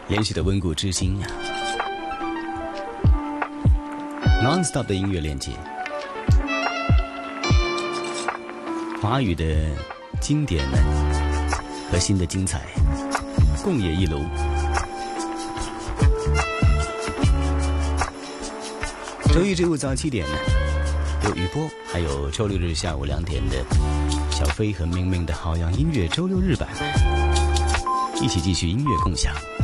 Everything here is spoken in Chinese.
延续的温故知新啊 ，non-stop 的音乐链接，华语的经典呢和新的精彩共冶一炉。周一至五早7点呢有雨波，还有周六日下午2点的小飞和明明的好样音乐周六日版，一起继续音乐共享。